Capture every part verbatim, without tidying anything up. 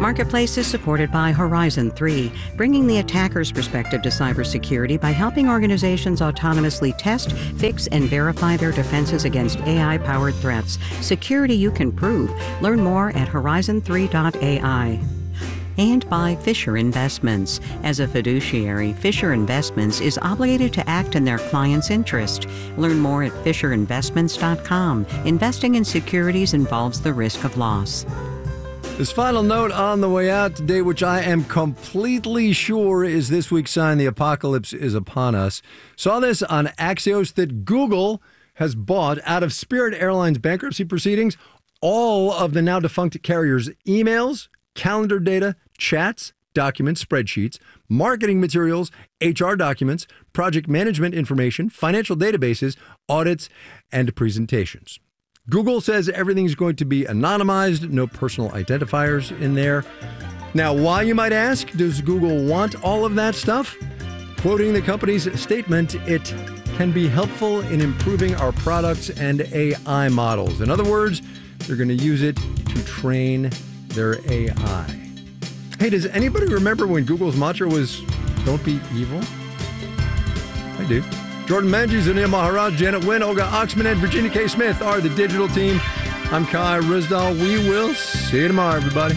Marketplace is supported by Horizon three, bringing the attacker's perspective to cybersecurity by helping organizations autonomously test, fix, and verify their defenses against A I-powered threats. Security you can prove. Learn more at horizon three dot A I. And by Fisher Investments. As a fiduciary, Fisher Investments is obligated to act in their client's interest. Learn more at fisher investments dot com. Investing in securities involves the risk of loss. This final note on the way out today, which I am completely sure is this week's sign the apocalypse is upon us. Saw this on Axios that Google has bought, out of Spirit Airlines bankruptcy proceedings, all of the now defunct carrier's emails, calendar data, chats, documents, spreadsheets, marketing materials, H R documents, project management information, financial databases, audits, and presentations. Google says everything's going to be anonymized, no personal identifiers in there. Now, why, you might ask, does Google want all of that stuff? Quoting the company's statement, it can be helpful in improving our products and A I models. In other words, they're going to use it to train their A I. Hey, does anybody remember when Google's mantra was, don't be evil? I do. Jordan Manges, Anil Maharaj, Janet Wynn, Olga Oxman, and Virginia K. Smith are the digital team. I'm Kai Rizdal. We will see you tomorrow, everybody.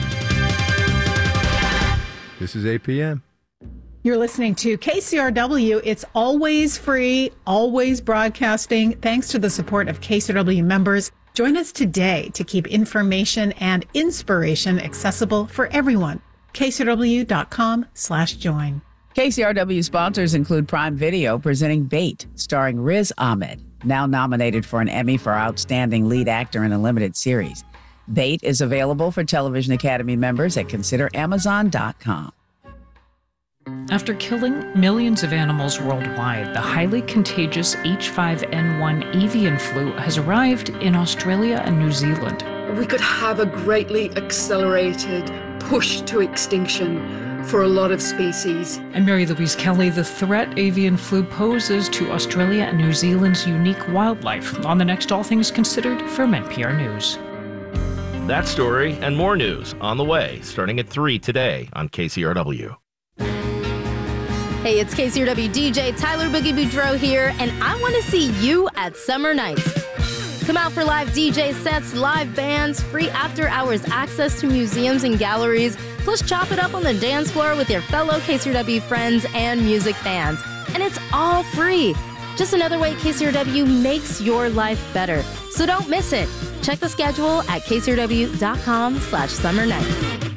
This is eight p.m. You're listening to K C R W. It's always free, always broadcasting, thanks to the support of K C R W members. Join us today to keep information and inspiration accessible for everyone. K C R W dot com slash join. K C R W sponsors include Prime Video presenting Bait, starring Riz Ahmed, now nominated for an Emmy for Outstanding Lead Actor in a Limited Series. Bait is available for Television Academy members at consider amazon dot com. After killing millions of animals worldwide, the highly contagious H five N one avian flu has arrived in Australia and New Zealand. We could have a greatly accelerated push to extinction for a lot of species. And Mary Louise Kelly, the threat avian flu poses to Australia and New Zealand's unique wildlife, on the next All Things Considered from N P R News. That story and more news on the way, starting at three today on K C R W. Hey, it's K C R W D J Tyler Boogie Boudreaux here, and I want to see you at Summer Nights. Come out for live D J sets, live bands, free after-hours access to museums and galleries, plus chop it up on the dance floor with your fellow K C R W friends and music fans. And it's all free. Just another way K C R W makes your life better. So don't miss it. Check the schedule at K C R W dot com slash summer nights.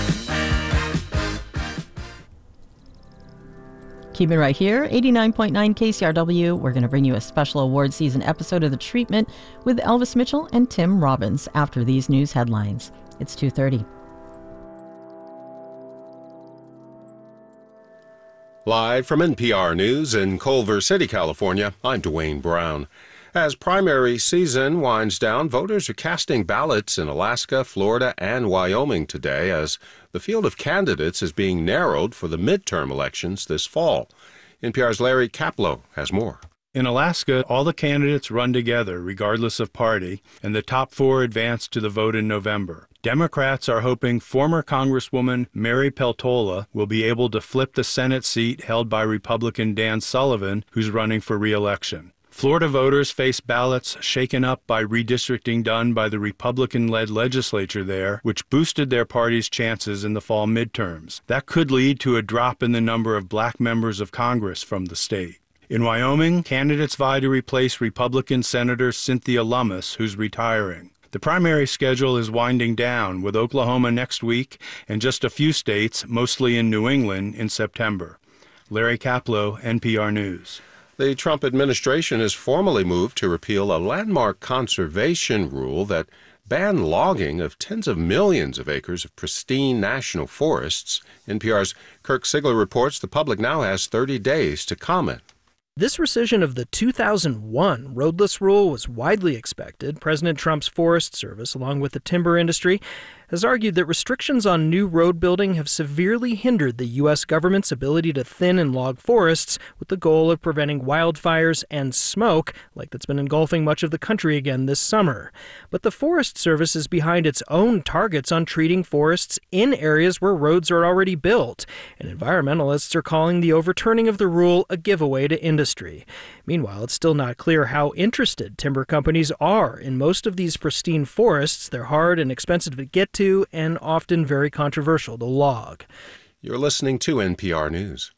Keep it right here, eighty-nine point nine K C R W. We're going to bring you a special award season episode of The Treatment with Elvis Mitchell and Tim Robbins after these news headlines. It's two thirty. Live from N P R News in Culver City, California, I'm Dwayne Brown. As primary season winds down, voters are casting ballots in Alaska, Florida, and Wyoming today as the field of candidates is being narrowed for the midterm elections this fall. N P R's Larry Kaplow has more. In Alaska, all the candidates run together, regardless of party, and the top four advance to the vote in November. Democrats are hoping former Congresswoman Mary Peltola will be able to flip the Senate seat held by Republican Dan Sullivan, who's running for re-election. Florida voters face ballots shaken up by redistricting done by the Republican-led legislature there, which boosted their party's chances in the fall midterms. That could lead to a drop in the number of black members of Congress from the state. In Wyoming, candidates vie to replace Republican Senator Cynthia Lummis, who's retiring. The primary schedule is winding down, with Oklahoma next week and just a few states, mostly in New England, in September. Larry Kaplow, N P R News. The Trump administration has formally moved to repeal a landmark conservation rule that banned logging of tens of millions of acres of pristine national forests. N P R's Kirk Sigler reports the public now has thirty days to comment. This rescission of the two thousand one roadless rule was widely expected. President Trump's Forest Service, along with the timber industry, has argued that restrictions on new road building have severely hindered the U S government's ability to thin and log forests with the goal of preventing wildfires and smoke, like that's been engulfing much of the country again this summer. But the Forest Service is behind its own targets on treating forests in areas where roads are already built, and environmentalists are calling the overturning of the rule a giveaway to industry. Meanwhile, it's still not clear how interested timber companies are in most of these pristine forests. They're hard and expensive to get to and often very controversial to log. You're listening to N P R News.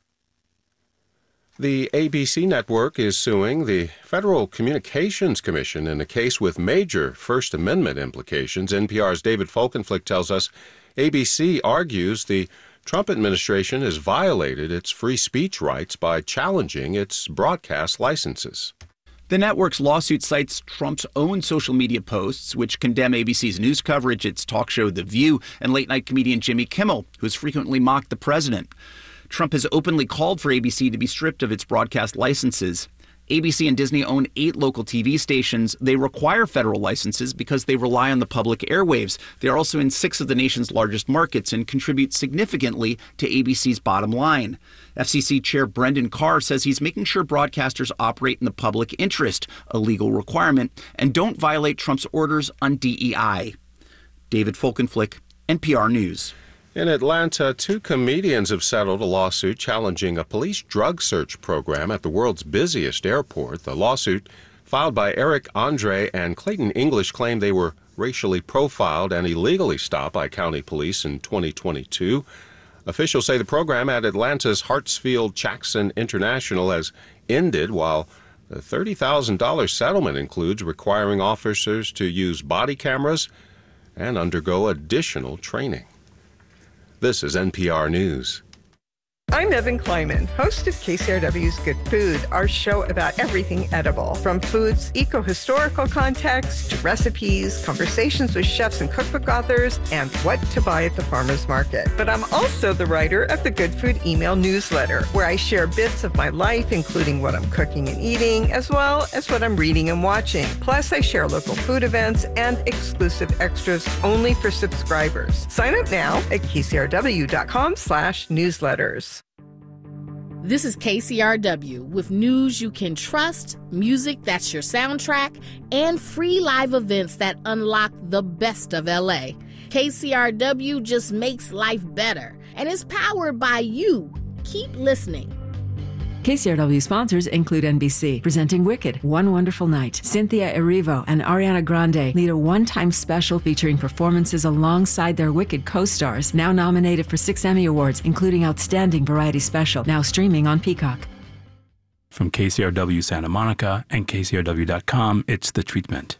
The A B C network is suing the Federal Communications Commission in a case with major First Amendment implications. N P R's David Folkenflik tells us A B C argues the Trump administration has violated its free speech rights by challenging its broadcast licenses. The network's lawsuit cites Trump's own social media posts, which condemn A B C's news coverage, its talk show The View, and late-night comedian Jimmy Kimmel, who has frequently mocked the president. Trump has openly called for A B C to be stripped of its broadcast licenses. A B C and Disney own eight local T V stations. They require federal licenses because they rely on the public airwaves. They are also in six of the nation's largest markets and contribute significantly to A B C's bottom line. F C C Chair Brendan Carr says he's making sure broadcasters operate in the public interest, a legal requirement, and don't violate Trump's orders on D E I. David Folkenflik, N P R News. In Atlanta, two comedians have settled a lawsuit challenging a police drug search program at the world's busiest airport. The lawsuit, filed by Eric Andre and Clayton English, claimed they were racially profiled and illegally stopped by county police in twenty twenty-two. Officials say the program at Atlanta's Hartsfield-Jackson International has ended, while the thirty thousand dollars settlement includes requiring officers to use body cameras and undergo additional training. This is N P R News. I'm Evan Kleiman, host of K C R W's Good Food, our show about everything edible, from food's eco-historical context to recipes, conversations with chefs and cookbook authors, and what to buy at the farmer's market. But I'm also the writer of the Good Food email newsletter, where I share bits of my life, including what I'm cooking and eating, as well as what I'm reading and watching. Plus, I share local food events and exclusive extras only for subscribers. Sign up now at kcrw.com slash newsletters. This is K C R W with news you can trust, music that's your soundtrack, and free live events that unlock the best of L A. K C R W just makes life better and is powered by you. Keep listening. K C R W sponsors include N B C, presenting Wicked, One Wonderful Night. Cynthia Erivo and Ariana Grande lead a one-time special featuring performances alongside their Wicked co-stars, now nominated for six Emmy Awards, including Outstanding Variety Special, now streaming on Peacock. From K C R W Santa Monica and K C R W dot com, it's The Treatment.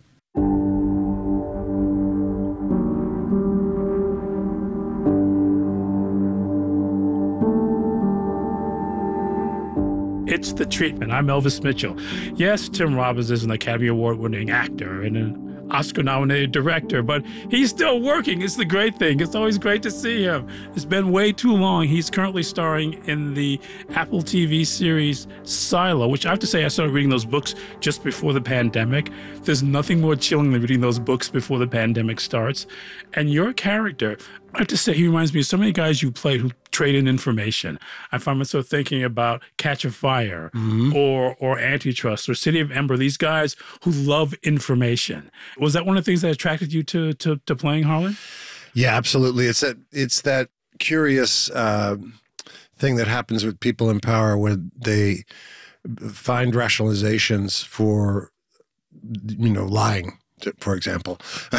It's The Treatment. I'm Elvis Mitchell. Yes, Tim Robbins is an Academy Award-winning actor and an Oscar-nominated director, but he's still working. It's the great thing. It's always great to see him. It's been way too long. He's currently starring in the Apple T V series Silo, which I have to say I started reading those books just before the pandemic. There's nothing more chilling than reading those books before the pandemic starts. And your character, I have to say, he reminds me of so many guys you played who trade in information. I find myself thinking about Catch a Fire mm-hmm. or or Antitrust or City of Ember, these guys who love information. Was that one of the things that attracted you to to, to playing Harlan? Yeah, absolutely. It's that, it's that curious uh, thing that happens with people in power when they find rationalizations for, you know, lying, for example.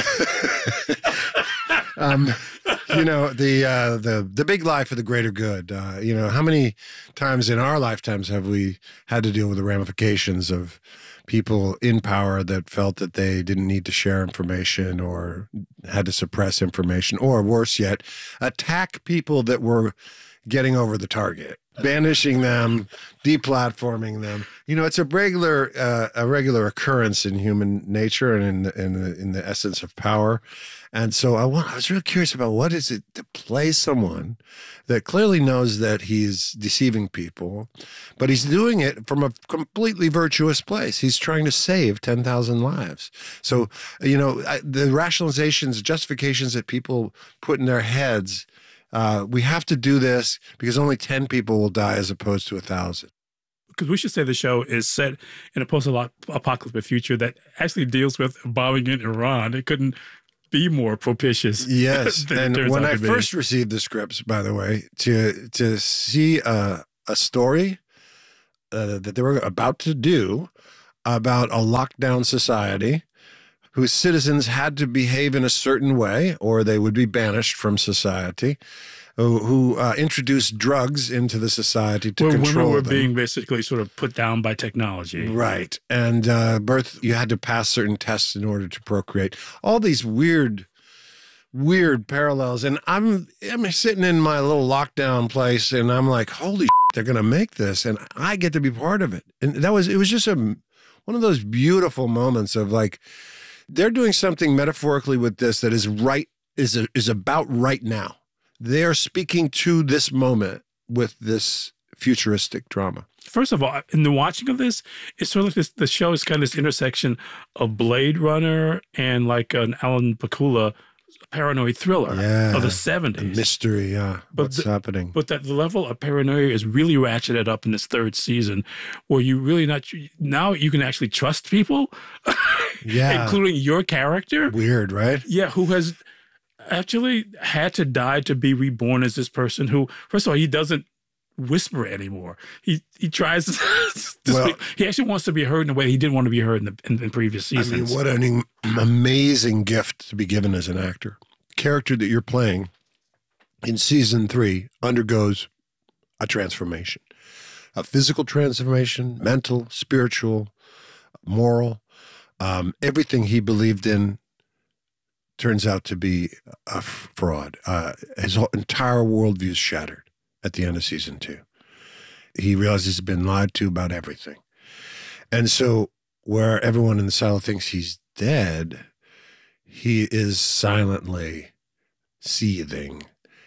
um, you know, the uh, the the big lie for the greater good. Uh, you know, how many times in our lifetimes have we had to deal with the ramifications of people in power that felt that they didn't need to share information or had to suppress information, or worse yet, attack people that were getting over the target? banishing them, deplatforming them. You know, it's a regular uh, a regular occurrence in human nature and in the, in the, in the essence of power. And so I want I was really curious about what is it to play someone that clearly knows that he's deceiving people, but he's doing it from a completely virtuous place. He's trying to save ten thousand lives. So, you know, I, the rationalizations, justifications that people put in their heads, uh, we have to do this because only ten people will die as opposed to a thousand. Because we should say the show is set in a post-apocalyptic future that actually deals with bombing in Iran. It couldn't be more propitious. Yes. And when I first received the scripts, by the way, to to see a, a story uh, that they were about to do about a lockdown society whose citizens had to behave in a certain way or they would be banished from society, who, who uh, introduced drugs into the society to Where control women were them. being basically sort of put down by technology. Right. And uh, birth, you had to pass certain tests in order to procreate. All these weird, weird parallels. And I'm, I'm sitting in my little lockdown place and I'm like, holy shit, they're going to make this. And I get to be part of it. And that was, it was just a, one of those beautiful moments of like, they're doing something metaphorically with this that is right, is, a, is about right now. They are speaking to this moment with this futuristic drama. First of all, in the watching of this, it's sort of like this, the show is kind of this intersection of Blade Runner and like an Alan Pakula paranoid thriller Yeah. of the seventies. Mystery, yeah. But What's the- happening? But that the level of paranoia is really ratcheted up in this third season, where you really not now you can actually trust people, Yeah. including your character. Weird, right? Yeah, who has actually had to die to be reborn as this person who, first of all, he doesn't whisper anymore. He he tries to, to Well- speak. He actually wants to be heard in a way he didn't want to be heard in the in, in previous I seasons. mean, what an amazing gift to be given as an actor. Character that you're playing in season three undergoes a transformation, a physical transformation, mental, spiritual, moral. Um, everything he believed in turns out to be a fraud. Uh, his whole entire worldview is shattered at the end of season two. He realizes he's been lied to about everything. And so where everyone in the silo thinks he's dead, he is silently seething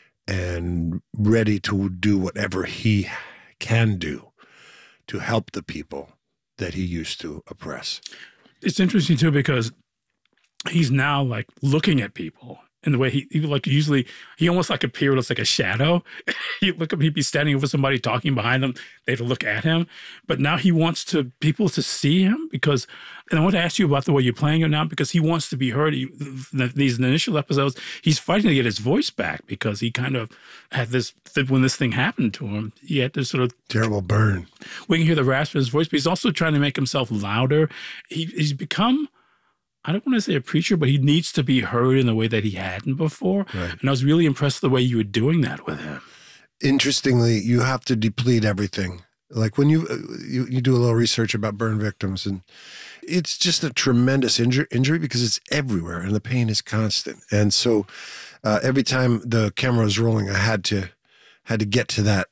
and ready to do whatever he can do to help the people that he used to oppress. It's interesting too because he's now like looking at people in the way he, he like usually he almost like appeared as like a shadow. You look at him, he'd be standing over somebody talking behind him, they'd look at him. But now he wants to people to see him because, and I want to ask you about the way you're playing him now because he wants to be heard. He, these initial episodes, he's fighting to get his voice back because he kind of had this, when this thing happened to him, he had this sort of terrible burn. We can hear the rasp in his voice, but he's also trying to make himself louder. He, he's become, I don't want to say a preacher, but he needs to be heard in the way that he hadn't before. Right. And I was really impressed with the way you were doing that with him. Interestingly, you have to deplete everything. Like when you, you you do a little research about burn victims, and it's just a tremendous injury, injury because it's everywhere and the pain is constant. And so uh, every time the camera was rolling, I had to had to get to that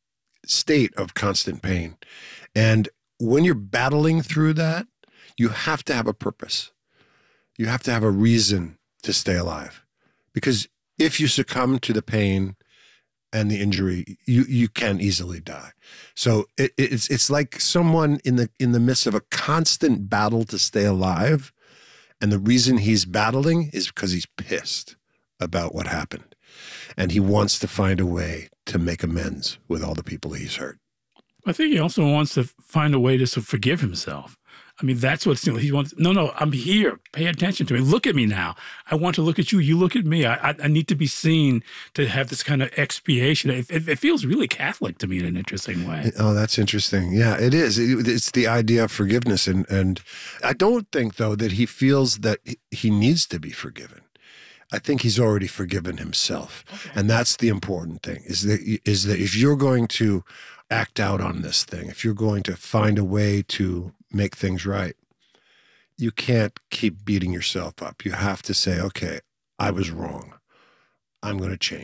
state of constant pain. And when you're battling through that, you have to have a purpose. You have to have a reason to stay alive. Because if you succumb to the pain and the injury, you you can easily die. So it, it's it's like someone in the in the midst of a constant battle to stay alive, and the reason he's battling is because he's pissed about what happened, and he wants to find a way to make amends with all the people he's hurt. I think he also wants to find a way to sort of forgive himself. I mean, that's what he wants. No, no, I'm here. Pay attention to me. Look at me now. I want to look at you. You look at me. I, I, I need to be seen to have this kind of expiation. It, it, it feels really Catholic to me in an interesting way. Oh, that's interesting. Yeah, it is. It, it's the idea of forgiveness. And, and I don't think, though, that he feels that he needs to be forgiven. I think he's already forgiven himself. Okay. And that's the important thing, is that, is that if you're going to act out on this thing, if you're going to find a way to make things right, you can't keep beating yourself up. You have to say, okay, I was wrong. I'm going to change.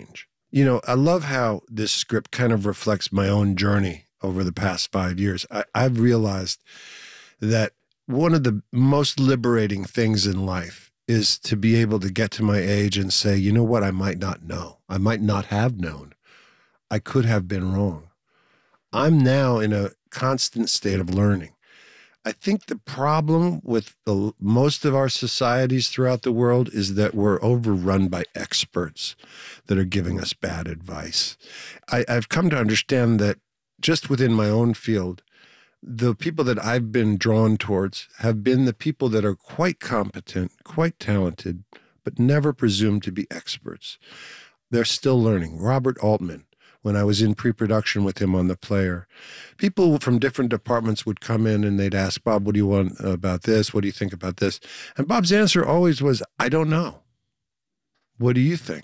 You know, I love how this script kind of reflects my own journey over the past five years. I, I've realized that one of the most liberating things in life is to be able to get to my age and say, you know what, I might not know. I might not have known. I could have been wrong. I'm now in a constant state of learning. I think the problem with the, most of our societies throughout the world is that we're overrun by experts that are giving us bad advice. I, I've come to understand that just within my own field, the people that I've been drawn towards have been the people that are quite competent, quite talented, but never presume to be experts. They're still learning. Robert Altman, when I was in pre-production with him on The Player, people from different departments would come in and they'd ask, Bob, what do you want about this? What do you think about this? And Bob's answer always was, I don't know. What do you think?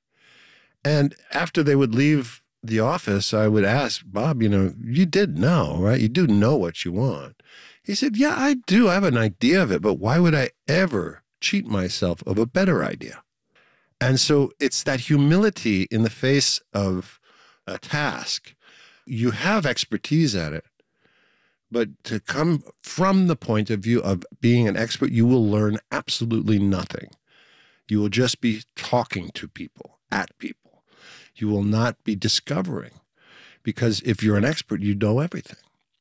And after they would leave the office, I would ask, Bob, you know, you did know, right? You do know what you want. He said, yeah, I do. I have an idea of it, but why would I ever cheat myself of a better idea? And so it's that humility in the face of a task. You have expertise at it, but to come from the point of view of being an expert, you will learn absolutely nothing. You will just be talking to people, at people. You will not be discovering, because if you're an expert, you know everything.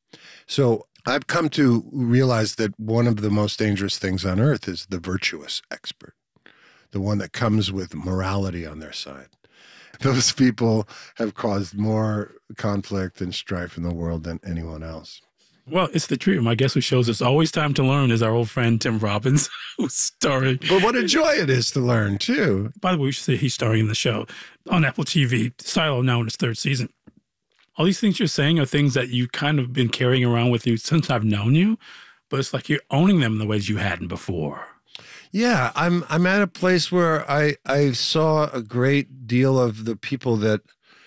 So I've come to realize that one of the most dangerous things on earth is the virtuous expert, the one that comes with morality on their side. Those people have caused more conflict and strife in the world than anyone else. Well, it's the truth. My guest who shows us always time to learn is our old friend Tim Robbins, who's starring. But what a joy it is to learn, too. By the way, we should say he's starring in the show on Apple T V, Silo, now in its third season. All these things you're saying are things that you kind of been carrying around with you since I've known you, but it's like you're owning them in the ways you hadn't before. Yeah, I'm I'm at a place where I, I saw a great deal of the people that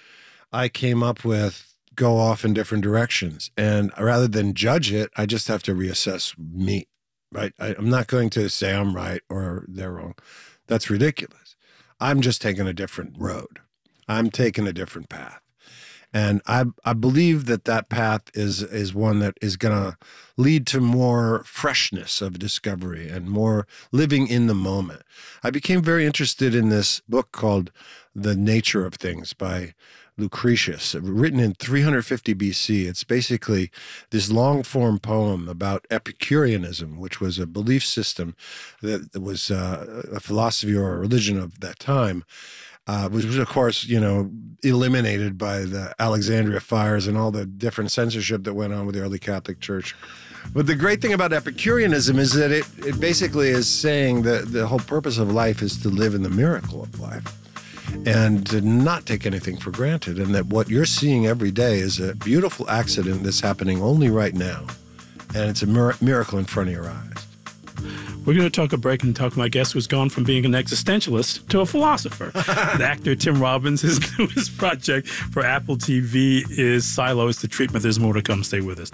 I came up with go off in different directions. And rather than judge it, I just have to reassess me, right? I, I'm not going to say I'm right or they're wrong. That's ridiculous. I'm just taking a different road. I'm taking a different path. And I I believe that that path is is one that is going to lead to more freshness of discovery and more living in the moment. I became very interested in this book called The Nature of Things by Lucretius, written in three hundred fifty B C. It's basically this long-form poem about Epicureanism, which was a belief system that was uh, a philosophy or a religion of that time, uh, which was, of course, you know, eliminated by the Alexandria fires and all the different censorship that went on with the early Catholic Church. But the great thing about Epicureanism is that it, it basically is saying that the whole purpose of life is to live in the miracle of life and to not take anything for granted, and that what you're seeing every day is a beautiful accident that's happening only right now, and it's a mir- miracle in front of your eyes. We're going to talk a break and talk to my guest who's gone from being an existentialist to a philosopher. The actor Tim Robbins, his newest project for Apple T V is Silo. It's the treatment. There's more to come. Stay with us.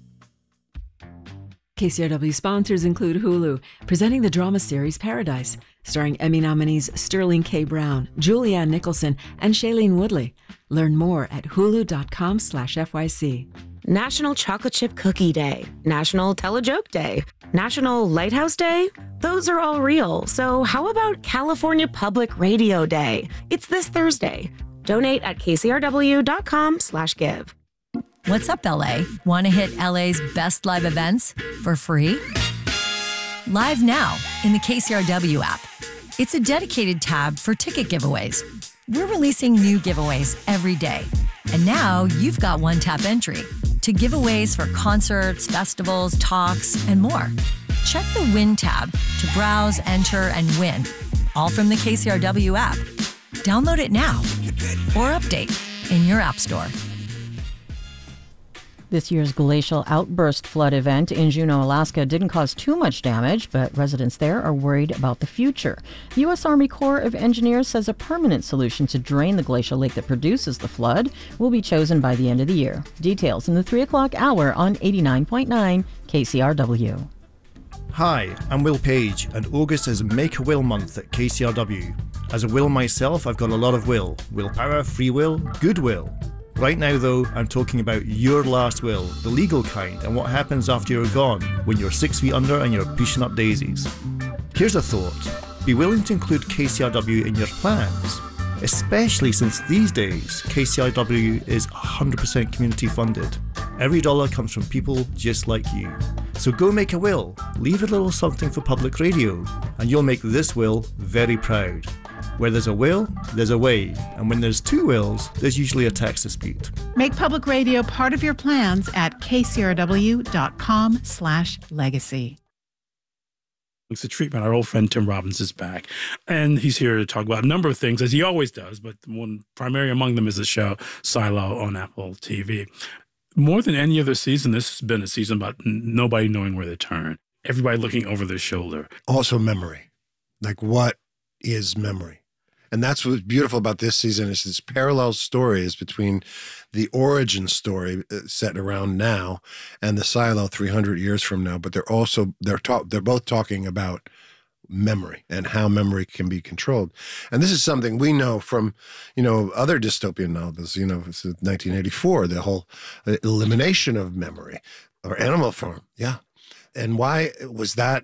K C R W sponsors include Hulu, presenting the drama series Paradise, starring Emmy nominees Sterling K. Brown, Julianne Nicholson, and Shailene Woodley. Learn more at hulu.com slash FYC. National Chocolate Chip Cookie Day, National Tell-A-Joke Day, National Lighthouse Day. Those are all real. So how about California Public Radio Day? It's this Thursday. Donate at kcrw.com slash give. What's up, L A? Want to hit L A's best live events for free? Live now in the K C R W app. It's a dedicated tab for ticket giveaways. We're releasing new giveaways every day. And now you've got one-tap entry to giveaways for concerts, festivals, talks, and more. Check the Win tab to browse, enter, and win, all from the K C R W app. Download it now or update in your app store. This year's glacial outburst flood event in Juneau, Alaska didn't cause too much damage, but residents there are worried about the future. The U S Army Corps of Engineers says a permanent solution to drain the glacial lake that produces the flood will be chosen by the end of the year. Details in the three o'clock hour on eighty-nine point nine K C R W. Hi, I'm Will Page, and August is Make a Will Month at K C R W. As a will myself, I've got a lot of will. Willpower, free will, goodwill. Right now, though, I'm talking about your last will, the legal kind, and what happens after you're gone, when you're six feet under and you're pushing up daisies. Here's a thought. Be willing to include K C R W in your plans, especially since these days, K C R W is one hundred percent community funded. Every dollar comes from people just like you. So go make a will, leave a little something for public radio, and you'll make this will very proud. Where there's a will, there's a way, and when there's two wills, there's usually a tax dispute. Make public radio part of your plans at kcrw.com slash legacy. It's a treatment. Our old friend Tim Robbins is back, and he's here to talk about a number of things, as he always does, but one primary among them is the show Silo on Apple T V. More than any other season, this has been a season about nobody knowing where to turn, everybody looking over their shoulder. Also memory. Like, what is memory? And that's what's beautiful about this season is this parallel stories between the origin story set around now and the Silo three hundred years from now. But they're also, they're talk, they're both talking about memory and how memory can be controlled. And this is something we know from, you know, other dystopian novels, you know, it's nineteen eighty-four, the whole elimination of memory, or Animal Farm. Yeah. And why was that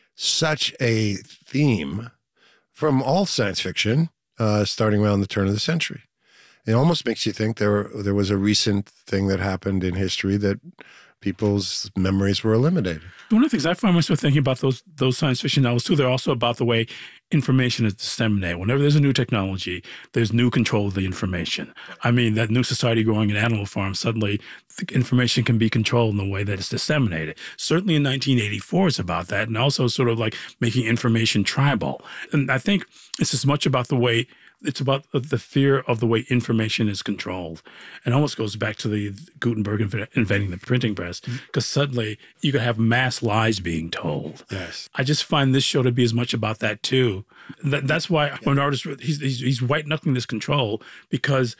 such a theme from all science fiction, uh, starting around the turn of the century? It almost makes you think there there was a recent thing that happened in history that people's memories were eliminated. One of the things I find myself thinking about those those science fiction novels, too, they're also about the way information is disseminated. Whenever there's a new technology, there's new control of the information. I mean, that new society growing in Animal Farm, suddenly the information can be controlled in the way that it's disseminated. Certainly in nineteen eighty-four, it's about that, and also sort of like making information tribal. And I think it's as much about the way It's about the fear of the way information is controlled. And almost goes back to the Gutenberg inventing the printing press, because suddenly you can have mass lies being told. Yes. I just find this show to be as much about that too. That, that's why yeah. when an artist, he's, he's, he's white-knuckling this control, because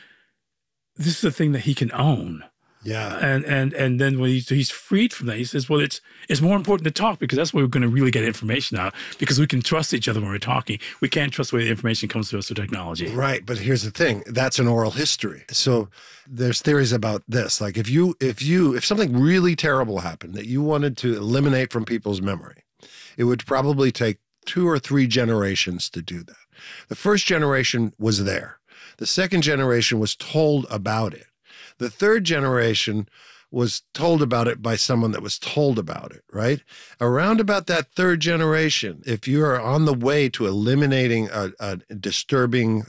this is a thing that he can own. Yeah. And and and then when he's, he's freed from that, he says, well, it's it's more important to talk, because that's where we're going to really get information out, because we can trust each other when we're talking. We can't trust the way the information comes to us through technology. Right. But here's the thing. That's an oral history. So there's theories about this. Like if you if you if something really terrible happened that you wanted to eliminate from people's memory, it would probably take two or three generations to do that. The first generation was there. The second generation was told about it. The third generation was told about it by someone that was told about it, right? Around about that third generation, if you are on the way to eliminating a, a disturbing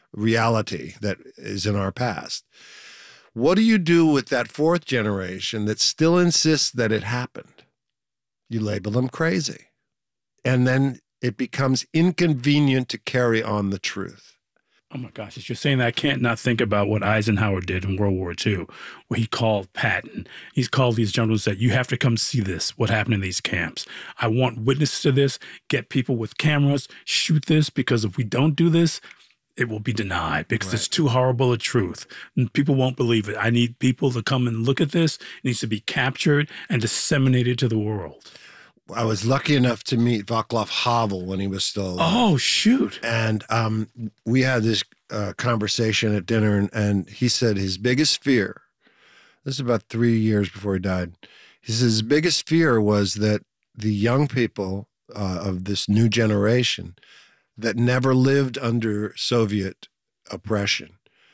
reality that is in our past, what do you do with that fourth generation that still insists that it happened? You label them crazy. And then it becomes inconvenient to carry on the truth. Oh my gosh, as you're saying that, I can't not think about what Eisenhower did in World War Two, where he called Patton. He's called these generals and said, you have to come see this, what happened in these camps. I want witnesses to this, get people with cameras, shoot this, because if we don't do this, it will be denied, because right. it's too horrible a truth. And people won't believe it. I need people to come and look at this. It needs to be captured and disseminated to the world. I was lucky enough to meet Václav Havel when he was still alive. Oh, shoot. And um, we had this uh, conversation at dinner, and, and he said his biggest fear, this is about three years before he died, he says his biggest fear was that the young people uh, of this new generation that never lived under Soviet oppression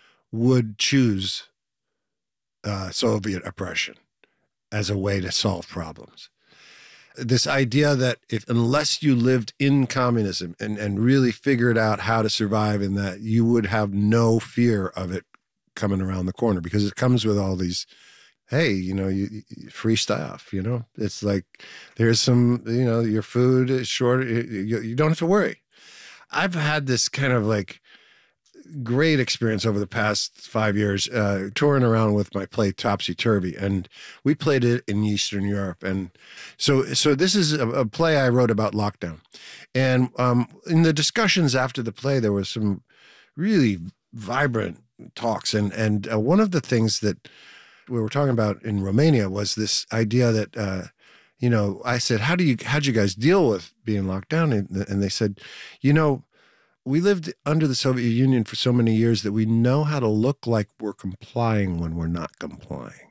would choose uh, Soviet oppression as a way to solve problems. This idea that if unless you lived in communism and, and really figured out how to survive in that, you would have no fear of it coming around the corner, because it comes with all these, hey, you know, you, you, free stuff, you know. It's like there's some, you know, your food is short. You, you don't have to worry. I've had this kind of like great experience over the past five years uh, touring around with my play Topsy Turvy, and we played it in Eastern Europe. And so, so this is a, a play I wrote about lockdown. And um, in the discussions after the play, there was some really vibrant talks. And and uh, one of the things that we were talking about in Romania was this idea that, uh, you know, I said, how do you, how'd you guys deal with being locked down? And, and they said, you know, we lived under the Soviet Union for so many years that we know how to look like we're complying when we're not complying.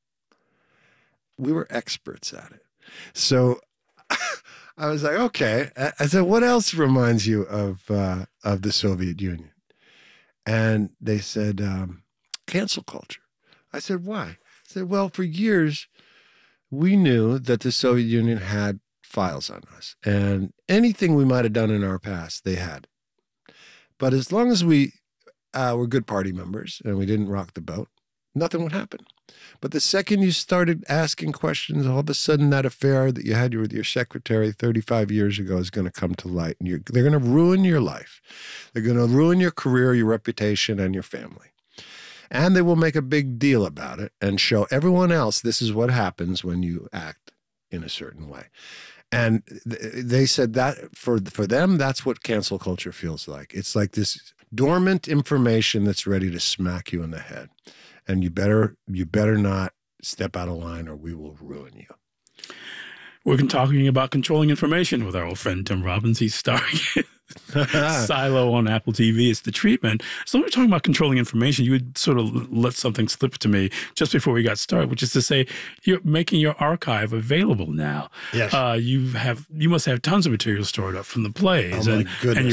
We were experts at it. So I was like, okay. I said, what else reminds you of uh, of the Soviet Union? And they said, um, cancel culture. I said, why? I said, well, for years, we knew that the Soviet Union had files on us. And anything we might have done in our past, they had. But as long as we uh, were good party members and we didn't rock the boat, nothing would happen. But the second you started asking questions, all of a sudden that affair that you had with your secretary thirty-five years ago is going to come to light. And you're, they're going to ruin your life. They're going to ruin your career, your reputation, and your family. And they will make a big deal about it and show everyone else this is what happens when you act in a certain way. And th- they said that for for them, that's what cancel culture feels like. It's like this dormant information that's ready to smack you in the head. And you better you better not step out of line or we will ruin you. We're talking about controlling information with our old friend Tim Robbins. He's starring Silo on Apple T V. It's The Treatment. So when we're talking about controlling information, you would sort of let something slip to me just before we got started, which is to say you're making your archive available now. Yes. Uh, you have you must have tons of material stored up from the plays. Oh, my and, goodness. and